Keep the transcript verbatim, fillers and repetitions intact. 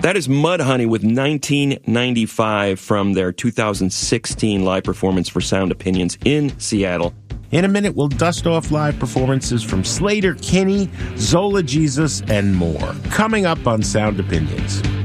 That is Mudhoney with nineteen ninety-five from their two thousand sixteen live performance for Sound Opinions in Seattle. In a minute, we'll dust off live performances from Slater Kinney, Zola Jesus, and more. Coming up on Sound Opinions.